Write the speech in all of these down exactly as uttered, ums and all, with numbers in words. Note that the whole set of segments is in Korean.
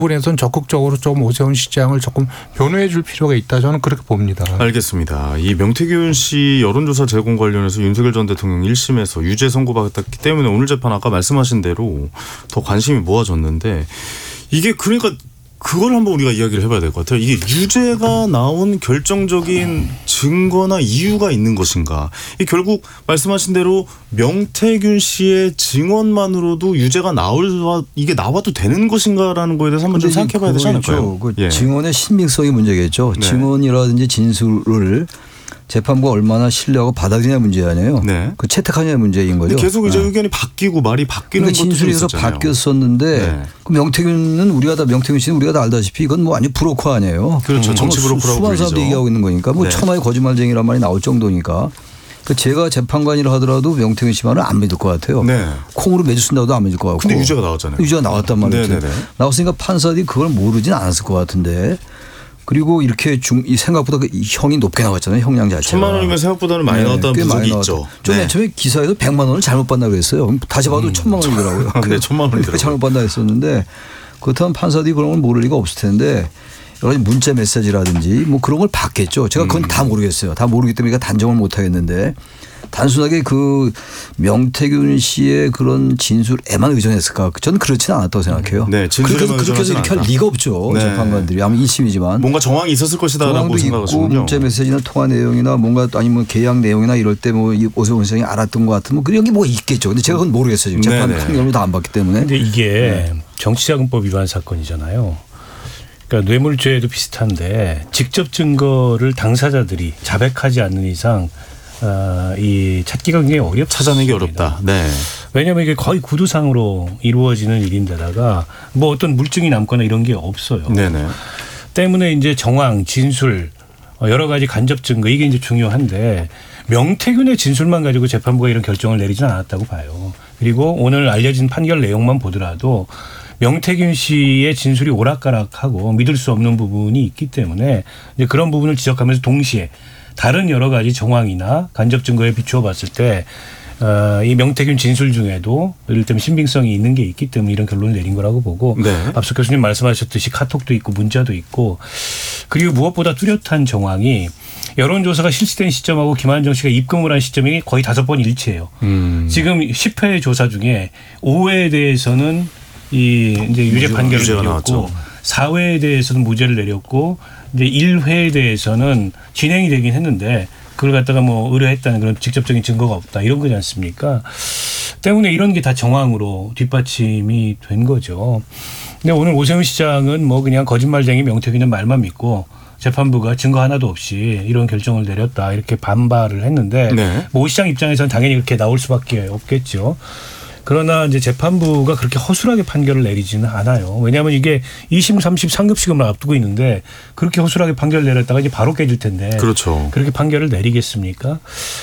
부분에서는 적극적으로 좀 오세훈 시장을 조금 변호해 줄 필요가 있다. 저는 그렇게 봅니다. 알겠습니다. 이 명태균 씨 여론조사 제공 관련해서 윤석열 전 대통령 일 심에서 유죄 선고받았기 때문에 오늘 재판 아까 말씀하신 대로 더 관심이 모아졌는데 이게 그러니까 그걸 한번 우리가 이야기를 해봐야 될 것 같아요. 이게 유죄가 나온 결정적인 증거나 이유가 있는 것인가. 이 결국 말씀하신 대로 명태균 씨의 증언만으로도 유죄가 나올 이게 나와도 되는 것인가라는 거에 대해서 한번 좀 생각해봐야 되지 않을까요? 그 예. 증언의 신빙성이 문제겠죠. 네. 증언이라든지 진술을 재판부가 얼마나 신뢰하고 받아들이냐 문제 아니에요. 네. 그 채택하냐 문제인 거죠. 계속 이제 네. 의견이 바뀌고 말이 바뀌는 것도 좀 진술이 있었잖아요. 바뀌었었는데 네. 그 명태균은 우리가 다 명태균 씨는 우리가 다 알다시피 이건 뭐 완전 브로커 아니에요. 그렇죠. 음, 정치 브로커라고 수많은 불리죠. 사람들이 얘기하고 있는 거니까 뭐 네. 천하의 거짓말쟁이란 말이 나올 정도니까. 그 제가 재판관이라 하더라도 명태균 씨 말은 안 믿을 것 같아요. 네. 콩으로 매주 쓴다고도 안 믿을 것 같고. 근데 유죄가 나왔잖아요. 유죄가 나왔단 말이죠. 네네네. 나왔으니까 판사들이 그걸 모르진 않았을 것 같은데. 그리고 이렇게 중, 이 생각보다 그 형이 높게 나왔잖아요. 형량 자체가. 천만 원이면 생각보다는 많이 네, 나왔다는 꽤 분석이 많이 있죠. 나왔다. 좀 맨 네. 처음에 기사에서 백만 원을 잘못 받는다고 그랬어요. 다시 봐도 음. 천만 원이더라고요. 네, 천만 원이더라고요. 잘못 받는다 했었는데 그렇다면 판사들이 그런 걸 모를 리가 없을 텐데 여러 가지 문자 메시지라든지 뭐 그런 걸 받겠죠. 제가 그건 음. 다 모르겠어요. 다 모르기 때문에 단정을 못 하겠는데 단순하게 그 명태균 씨의 그런 진술에만 의존했을까? 저는 그렇지는 않았다고 생각해요. 네, 진술에만 그렇게, 그렇게 해서 의존하진 이렇게 할 않다. 리가 없죠. 네. 재판관들이. 아마 일 심이지만. 뭔가 정황이 있었을 것이다라고 정황도 있고 생각하시군요. 문자 메시지나 통화 내용이나 뭔가 아니면 계약 내용이나 이럴 때 뭐 오세훈 시장이 알았던 것 같은 뭐 그런 게 뭐 있겠죠. 근데 제가 그건 모르겠어요. 지금 재판 네네. 판결을 다 안 받기 때문에. 근데 이게 네. 정치자금법 위반 사건이잖아요. 그러니까 뇌물죄도 비슷한데 직접 증거를 당사자들이 자백하지 않는 이상 어, 이 찾기가 굉장히 어렵다. 찾아내기 어렵다. 네. 왜냐하면 이게 거의 구두상으로 이루어지는 일인데다가 뭐 어떤 물증이 남거나 이런 게 없어요. 네네. 때문에 이제 정황, 진술, 여러 가지 간접 증거 이게 이제 중요한데 명태균의 진술만 가지고 재판부가 이런 결정을 내리지는 않았다고 봐요. 그리고 오늘 알려진 판결 내용만 보더라도 명태균 씨의 진술이 오락가락하고 믿을 수 없는 부분이 있기 때문에 이제 그런 부분을 지적하면서 동시에 다른 여러 가지 정황이나 간접 증거에 비추어 봤을 때 어, 이 명태균 진술 중에도 이를테면 신빙성이 있는 게 있기 때문에 이런 결론을 내린 거라고 보고 네. 앞서 교수님 말씀하셨듯이 카톡도 있고 문자도 있고 그리고 무엇보다 뚜렷한 정황이 여론조사가 실시된 시점하고 김한정 씨가 입금을 한 시점이 거의 다섯 번 일치해요. 음. 지금 십 회 조사 중에 오 회에 대해서는 이 이제 유죄 판결을 유죄가 내렸고 나왔죠. 사 회에 대해서는 무죄를 내렸고 이제 일 회에 대해서는 진행이 되긴 했는데 그걸 갖다가 뭐 의뢰했다는 그런 직접적인 증거가 없다 이런 거지 않습니까? 때문에 이런 게 다 정황으로 뒷받침이 된 거죠. 근데 오늘 오세훈 시장은 뭐 그냥 거짓말쟁이 명태균의 말만 믿고 재판부가 증거 하나도 없이 이런 결정을 내렸다 이렇게 반발을 했는데 네. 뭐 오 시장 입장에서는 당연히 그렇게 나올 수밖에 없겠죠. 그러나 이제 재판부가 그렇게 허술하게 판결을 내리지는 않아요. 왜냐하면 이게 이 심, 삼 심 상급 시급을 앞두고 있는데 그렇게 허술하게 판결을 내렸다가 이제 바로 깨질 텐데. 그렇죠. 그렇게 판결을 내리겠습니까?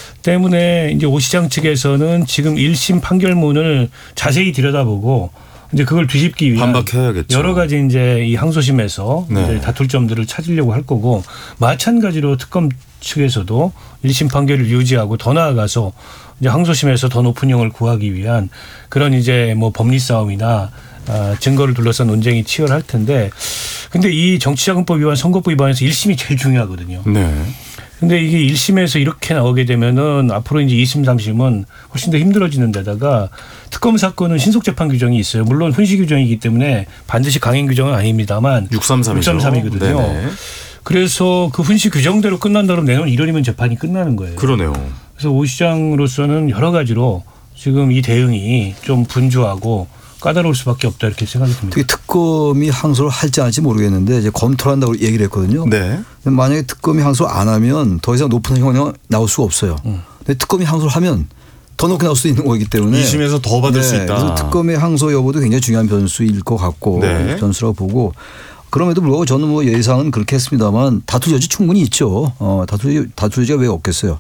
때문에 이제 오 시장 측에서는 지금 일 심 판결문을 자세히 들여다보고 이제 그걸 뒤집기 위한 반박해야겠죠. 여러 가지 이제 이 항소심에서 네. 이제 다툴 점들을 찾으려고 할 거고 마찬가지로 특검 측에서도 일 심 판결을 유지하고 더 나아가서 이제 항소심에서 더 높은 형을 구하기 위한 그런 이제 뭐 법리 싸움이나 아, 증거를 둘러싼 논쟁이 치열할 텐데 근데 이 정치자금법 위반 선거법 위반에서 일 심이 제일 중요하거든요. 네. 근데 이게 일 심에서 이렇게 나오게 되면은 앞으로 이제 이 심, 삼 심은 훨씬 더 힘들어지는 데다가 특검 사건은 신속 재판 규정이 있어요. 물론 훈시 규정이기 때문에 반드시 강행 규정은 아닙니다만 육삼삼이죠. 육삼삼이거든요. 네네. 그래서 그 훈시 규정대로 끝난다 그러면 내년 일 월이면 재판이 끝나는 거예요. 그러네요. 그래서 오 시장으로서는 여러 가지로 지금 이 대응이 좀 분주하고 까다로울 수밖에 없다 이렇게 생각이 듭니다. 특히 특검이 항소를 할지 안 할지 모르겠는데 이제 검토를 한다고 얘기를 했거든요. 네. 만약에 특검이 항소를 안 하면 더 이상 높은 형량 나올 수가 없어요. 음. 근데 특검이 항소를 하면 더 높게 나올 수 있는 거기 때문에 이 심에서 더 받을 수 있다. 그래서 특검의 항소 여부도 굉장히 중요한 변수일 것 같고 네. 변수라고 보고 그럼에도 불구하고 저는 뭐 예상은 그렇게 했습니다만 다툴 여지 충분히 있죠. 어, 다툴, 다툴 여지가 왜 없겠어요.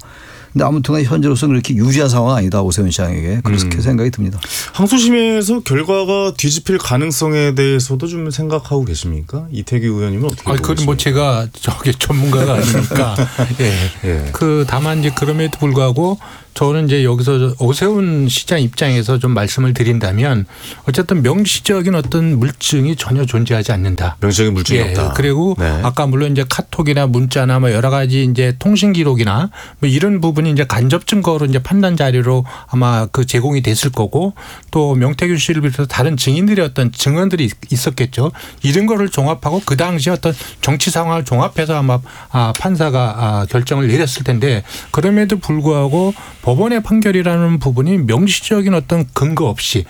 근데 아무튼 현재로서는 그렇게 유지한 상황은 아니다. 오세훈 시장에게. 그렇게 음. 생각이 듭니다. 항소심에서 결과가 뒤집힐 가능성에 대해서도 좀 생각하고 계십니까? 이태규 의원님은 어떻게 아, 보고 그건 뭐 계십니까? 제가 저기 전문가가 아니니까. 예. 예. 그 다만 이제 그럼에도 불구하고 저는 이제 여기서 오세훈 시장 입장에서 좀 말씀을 드린다면 어쨌든 명시적인 어떤 물증이 전혀 존재하지 않는다. 명시적인 물증이 예. 없다. 그리고 네. 아까 물론 이제 카톡이나 문자나 뭐 여러 가지 이제 통신 기록이나 뭐 이런 부분이 이제 간접 증거로 이제 판단 자료로 아마 그 제공이 됐을 거고 또 명태균 씨를 비롯해서 다른 증인들의 어떤 증언들이 있었겠죠. 이런 거를 종합하고 그 당시 어떤 정치 상황을 종합해서 아마 아, 판사가 아, 결정을 내렸을 텐데 그럼에도 불구하고 법원의 판결이라는 부분이 명시적인 어떤 근거 없이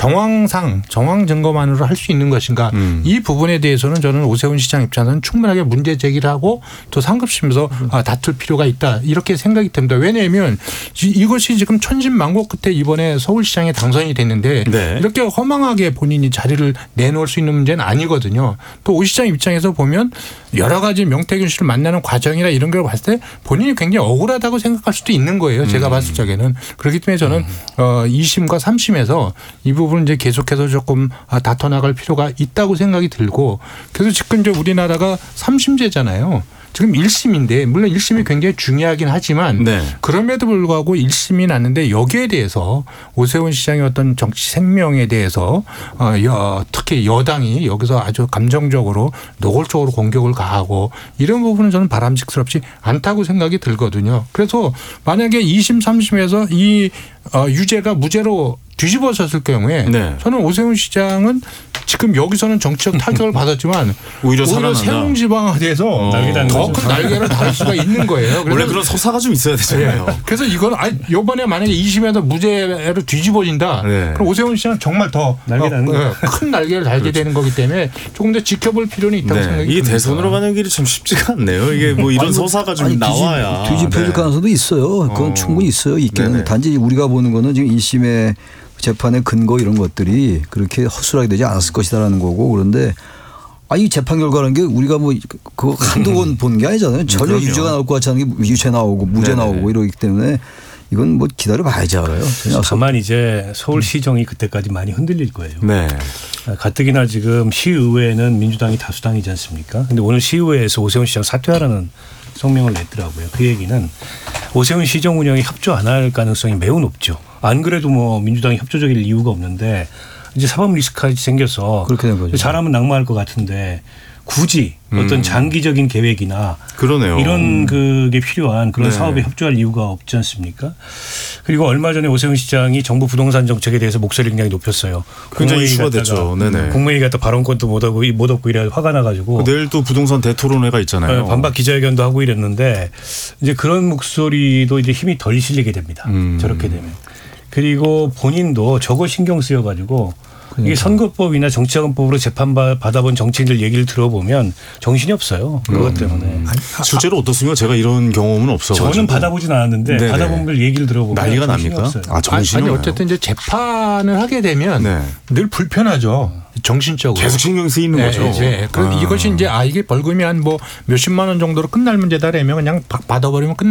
정황상 정황 증거만으로 할 수 있는 것인가 음. 이 부분에 대해서는 저는 오세훈 시장 입장에서는 충분하게 문제 제기를 하고 또 상급심에서 아, 다툴 필요가 있다 이렇게 생각이 듭니다. 왜냐하면 이것이 지금 천신만고 끝에 이번에 서울시장에 당선이 됐는데 네. 이렇게 허망하게 본인이 자리를 내놓을 수 있는 문제는 아니거든요. 또 오 시장 입장에서 보면 여러 가지 명태균 씨를 만나는 과정이나 이런 걸 봤을 때 본인이 굉장히 억울하다고 생각할 수도 있는 거예요. 제가 음. 봤을 적에는. 그렇기 때문에 저는 음. 어, 이 심과 삼 심에서 이 부분을 이제 계속해서 조금 다퉈 나갈 필요가 있다고 생각이 들고 그래서 지금 이제 우리나라가 삼 심제잖아요. 지금 일 심인데 물론 일 심이 굉장히 중요하긴 하지만 네. 그럼에도 불구하고 일 심이 났는데 여기에 대해서 오세훈 시장의 어떤 정치 생명에 대해서 어, 여, 특히 여당이 여기서 아주 감정적으로 노골적으로 공격을 가하고 이런 부분은 저는 바람직스럽지 않다고 생각이 들거든요. 그래서 만약에 이 심 삼 심에서 이 어, 유죄가 무죄로 뒤집어졌을 경우에 네. 저는 오세훈 시장은 지금 여기서는 정치적 타격을 받았지만 오히려 오히려 살아난다. 세종지방에서 어. 더 큰 날개를 달 수가 있는 거예요. 원래 그런 서사가 좀 있어야 되잖아요. 네. 그래서 이건 아 이번에 만약에 이 심에서 무죄로 뒤집어진다. 네. 그럼 오세훈 씨는 정말 더 날개 다는 거예요. 큰 날개를 달게 그렇죠. 되는 거기 때문에 조금 더 지켜볼 필요는 있다고 네. 생각이 이게 듭니다. 대선으로 가는 길이 참 쉽지가 않네요. 이게 뭐 이런 아니, 뭐, 서사가 좀 아니, 나와야 뒤집, 뒤집혀질 네. 가능성도 있어요. 그건 어. 충분히 있어요. 있기는. 네네. 단지 우리가 보는 거는 지금 일 심의 재판의 근거 이런 것들이 그렇게 허술하게 되지 않았을 것이다라는 거고 그런데 아, 이 재판 결과라는 게 우리가 뭐 그거 한두 번 본 게 아니잖아요. 전혀 그럼요. 유죄가 나올 것 같지 않은 게 유죄 나오고 무죄 네네. 나오고 이러기 때문에 이건 뭐 기다려 봐야지 알아요. 다만 이제 서울시정이 그때까지 많이 흔들릴 거예요. 네. 가뜩이나 지금 시의회는 민주당이 다수당이지 않습니까? 근데 오늘 시의회에서 오세훈 시장 사퇴하라는 성명을 냈더라고요. 그 얘기는 오세훈 시정 운영에 협조 안 할 가능성이 매우 높죠. 안 그래도 뭐 민주당이 협조적일 이유가 없는데 이제 사법 리스크까지 생겨서 그렇게 된 거죠. 잘하면 낙마할 것 같은데 굳이 어떤 음. 장기적인 계획이나 그러네요. 이런 그게 필요한 그런 네. 사업에 협조할 이유가 없지 않습니까? 그리고 얼마 전에 오세훈 시장이 정부 부동산 정책에 대해서 목소리를 굉장히 높였어요. 굉장히 국무회의 이슈가 갔다가 됐죠. 네네. 국무회의 갔다 발언권도 못 하고 못 얻고 이래 화가 나가지고 내일 또 부동산 대토론회가 있잖아요. 네, 반박 기자회견도 하고 이랬는데 이제 그런 목소리도 이제 힘이 덜 실리게 됩니다. 음. 저렇게 되면. 그리고 본인도 저거 신경 쓰여가지고 이게 선거법이나 정치자금법으로 재판받아본 정치인들 얘기를 들어보면 정신이 없어요. 그것 때문에. 실제로 어떻습니까? 제가 이런 경험은 없어가지고. 저는 받아보진 않았는데 네네. 받아본 분들 얘기를 들어보면 난리가 정신이 납니까? 없어요. 아, 정신이 아니 없나요? 어쨌든 이제 재판을 하게 되면 네. 늘 불편하죠. 정신적으로. 계속 신경 쓰이는 네, 거죠. 네. 그 아. 이것이 이제 아 이게 벌금이 한 뭐 몇십만 원 정도로 끝날 문제다라면 그냥 받아버리면 끝.